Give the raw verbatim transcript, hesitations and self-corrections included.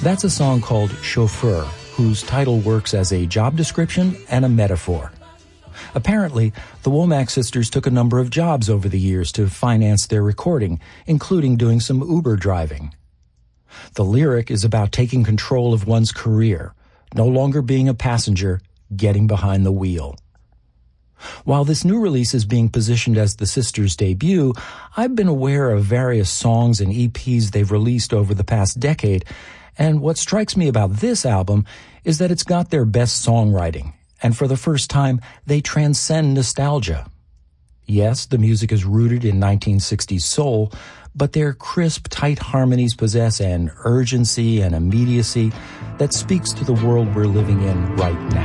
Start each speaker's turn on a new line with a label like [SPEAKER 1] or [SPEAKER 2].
[SPEAKER 1] That's a song called Chauffeur, whose title works as a job description and a metaphor. Apparently, the Womack sisters took a number of jobs over the years to finance their recording, including doing some Uber driving. The lyric is about taking control of one's career, no longer being a passenger, getting behind the wheel. While this new release is being positioned as the sisters' debut, I've been aware of various songs and E Ps they've released over the past decade, and what strikes me about this album is that it's got their best songwriting, and for the first time, they transcend nostalgia. Yes, the music is rooted in nineteen sixties soul, but their crisp, tight harmonies possess an urgency and immediacy that speaks to the world we're living in right now.